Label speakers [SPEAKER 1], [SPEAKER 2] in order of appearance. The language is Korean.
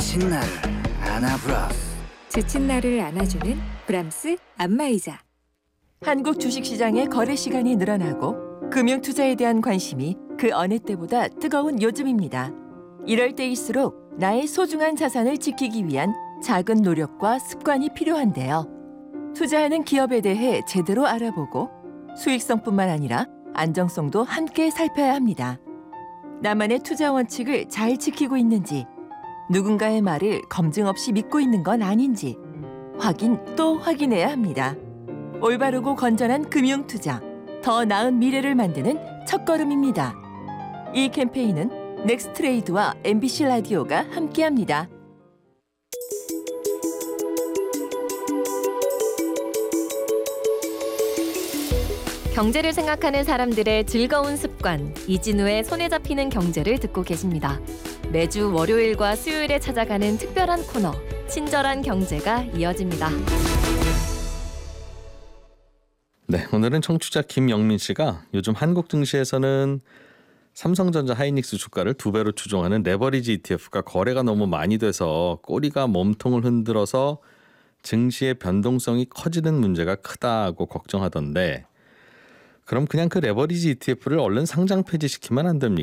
[SPEAKER 1] 지친 나를 안아브라스.
[SPEAKER 2] 지친 나를 안아주는 브람스 안마의자.
[SPEAKER 3] 한국 주식시장의 거래 시간이 늘어나고 금융투자에 대한 관심이 그 어느 때보다 뜨거운 요즘입니다. 이럴 때일수록 나의 소중한 자산을 지키기 위한 작은 노력과 습관이 필요한데요. 투자하는 기업에 대해 제대로 알아보고 수익성뿐만 아니라 안정성도 함께 살펴야 합니다. 나만의 투자 원칙을 잘 지키고 있는지, 누군가의 말을 검증 없이 믿고 있는 건 아닌지 확인 또 확인해야 합니다. 올바르고 건전한 금융투자, 더 나은 미래를 만드는 첫걸음입니다. 이 캠페인은 넥스트레이드와 MBC 라디오가 함께합니다.
[SPEAKER 4] 경제를 생각하는 사람들의 즐거운 습관, 이진우의 손에 잡히는 경제를 듣고 계십니다. 매주 월요일과 수요일에 찾아가는 특별한 코너, 친절한 경제가 이어집니다.
[SPEAKER 5] 네, 오늘은 청취자 김영민 씨가 요즘 한국 증시에서는 삼성전자 하이닉스 주가를 2배로 추종하는 레버리지 ETF가 거래가 너무 많이 돼서 꼬리가 몸통을 흔들어서 증시의 변동성이 커지는 문제가 크다고 걱정하던데, 그럼 그냥 그 레버리지 ETF를 얼른 상장 폐지시키면 안 됩니까?